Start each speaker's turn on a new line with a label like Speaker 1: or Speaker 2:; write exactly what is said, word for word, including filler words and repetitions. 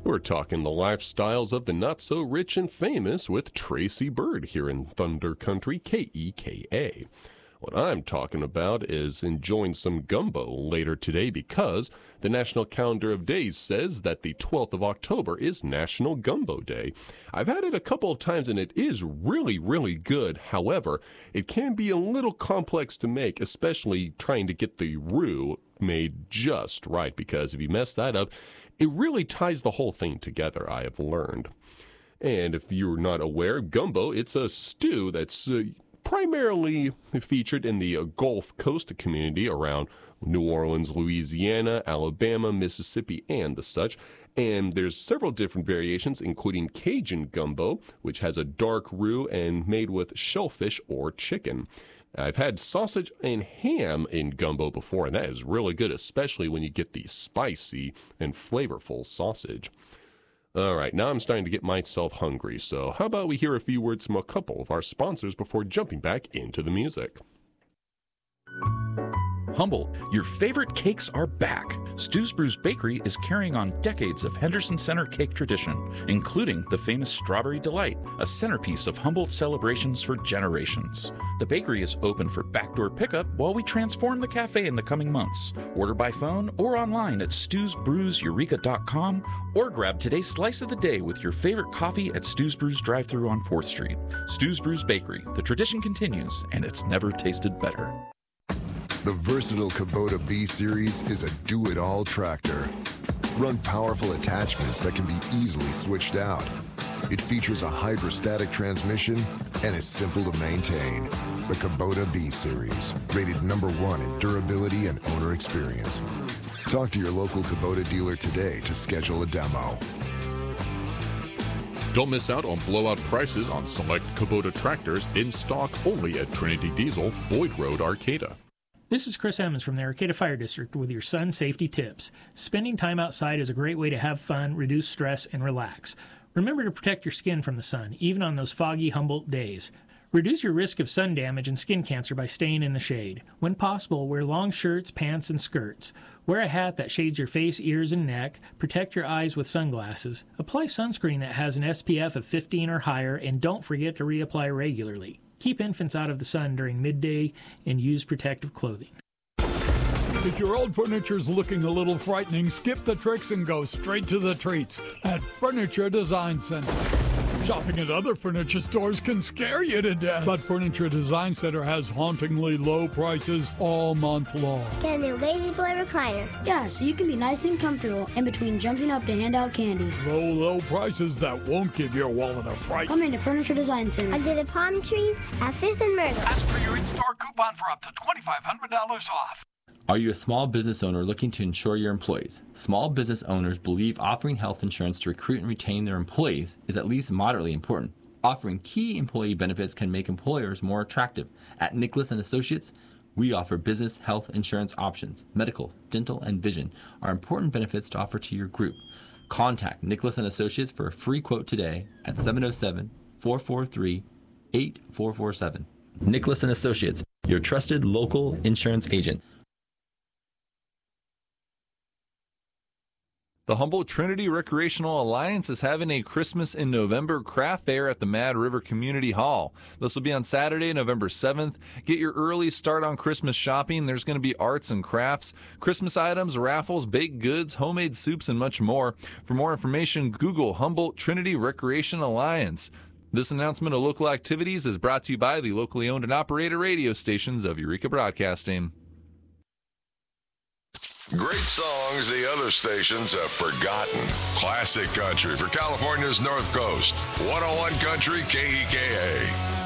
Speaker 1: We're talking the lifestyles of the not-so-rich and famous with Tracy Bird here in Thunder Country, K E K A. What I'm talking about is enjoying some gumbo later today because the National Calendar of Days says that the twelfth of October is National Gumbo Day. I've had it a couple of times and it is really, really good. However, it can be a little complex to make, especially trying to get the roux made just right, because if you mess that up, it really ties the whole thing together, I have learned. And if you're not aware, gumbo, it's a stew that's uh, primarily featured in the uh, Gulf Coast community around New Orleans, Louisiana, Alabama, Mississippi, and the such. And there's several different variations, including Cajun gumbo, which has a dark roux and made with shellfish or chicken. I've had sausage and ham in gumbo before, and that is really good, especially when you get the spicy and flavorful sausage. All right, now I'm starting to get myself hungry, so how about we hear a few words from a couple of our sponsors before jumping back into the music?
Speaker 2: Humble, your favorite cakes are back. Stu's Brews Bakery is carrying on decades of Henderson Center cake tradition, including the famous Strawberry Delight, a centerpiece of Humboldt celebrations for generations. The bakery is open for backdoor pickup while we transform the cafe in the coming months. Order by phone or online at stews brews eureka dot com or grab today's slice of the day with your favorite coffee at Stu's Brews drive-thru on fourth street. Stu's Brews Bakery, the tradition continues, and it's never tasted better.
Speaker 3: The versatile Kubota B-Series is a do-it-all tractor. Run powerful attachments that can be easily switched out. It features a hydrostatic transmission and is simple to maintain. The Kubota B-Series, rated number one in durability and owner experience. Talk to your local Kubota dealer today to schedule a demo.
Speaker 4: Don't miss out on blowout prices on select Kubota tractors in stock only at Trinity Diesel, Boyd Road, Arcata.
Speaker 5: This is Chris Emmons from the Arcata Fire District with your sun safety tips. Spending time outside is a great way to have fun, reduce stress, and relax. Remember to protect your skin from the sun, even on those foggy Humboldt days. Reduce your risk of sun damage and skin cancer by staying in the shade. When possible, wear long shirts, pants, and skirts. Wear a hat that shades your face, ears, and neck. Protect your eyes with sunglasses. Apply sunscreen that has an S P F of fifteen or higher, and don't forget to reapply regularly. Keep infants out of the sun during midday and use protective clothing.
Speaker 6: If your old furniture's looking a little frightening, skip the tricks and go straight to the treats at Furniture Design Center. Shopping at other furniture stores can scare you to death, but Furniture Design Center has hauntingly low prices all month long.
Speaker 7: Get a new Lazy Boy recliner.
Speaker 8: Yeah, so you can be nice and comfortable in between jumping up to hand out candy.
Speaker 6: Low, low prices that won't give your wallet a fright.
Speaker 8: Come into Furniture Design Center.
Speaker 7: Under the palm trees at Fifth and Myrtle.
Speaker 9: Ask for your in-store coupon for up to twenty-five hundred dollars off.
Speaker 10: Are you a small business owner looking to insure your employees? Small business owners believe offering health insurance to recruit and retain their employees is at least moderately important. Offering key employee benefits can make employers more attractive. At Nicholas and Associates, we offer business health insurance options. Medical, dental, and vision are important benefits to offer to your group. Contact Nicholas and Associates for a free quote today at seven oh seven, four four three, eight four four seven. Nicholas and Associates, your trusted local insurance agent.
Speaker 11: The Humboldt Trinity Recreational Alliance is having a Christmas in November craft fair at the Mad River Community Hall. This will be on Saturday, November seventh. Get your early start on Christmas shopping. There's going to be arts and crafts, Christmas items, raffles, baked goods, homemade soups, and much more. For more information, Google Humboldt Trinity Recreation Alliance. This announcement of local activities is brought to you by the locally owned and operated radio stations of Eureka Broadcasting.
Speaker 12: Great songs the other stations have forgotten. Classic country for California's North Coast. one oh one Country K E K A.